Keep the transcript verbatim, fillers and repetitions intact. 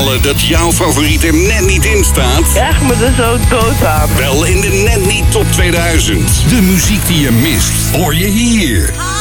balen dat jouw favoriet er net niet in staat? Echt me er zo dood aan. Wel in de Net Niet Top tweeduizend. De muziek die je mist, hoor je hier.